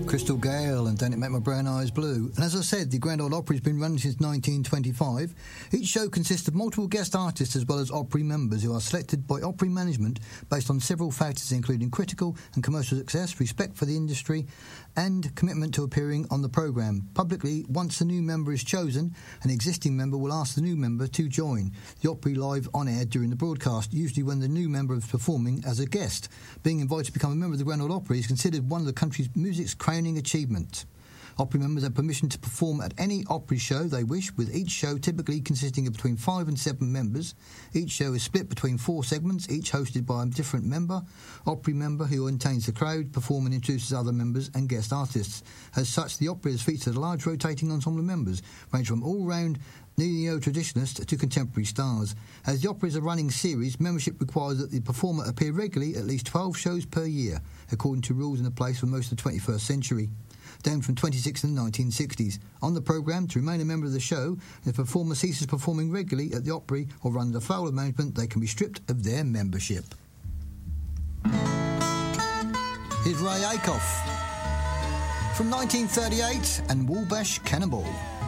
Crystal Gale and Don't It Make My Brown Eyes Blue. And as I said, the Grand Ole Opry's been running since 1925. Each show consists of multiple guest artists as well as Opry members who are selected by Opry management based on several factors including critical and commercial success, respect for the industry and commitment to appearing on the programme. Publicly, once a new member is chosen, an existing member will ask the new member to join the Opry live on air during the broadcast, usually when the new member is performing as a guest. Being invited to become a member of the Grand Ole Opry is considered one of the country's music's crowning achievements. Opry members have permission to perform at any Opry show they wish, with each show typically consisting of between 5 and 7 members. Each show is split between 4 segments, each hosted by a different member. Opry member who entertains the crowd, perform and introduces other members and guest artists. As such, the Opry has featured a large rotating ensemble of members, ranging from all-round neo-traditionalists to contemporary stars. As the Opry is a running series, membership requires that the performer appear regularly at least 12 shows per year, according to rules in place for most of the 21st century, down from 26 in the 1960s. On the programme, to remain a member of the show, if a performer ceases performing regularly at the Opry or under foul of management, they can be stripped of their membership. Here's Ray Acuff from 1938 and Wabash Cannonball.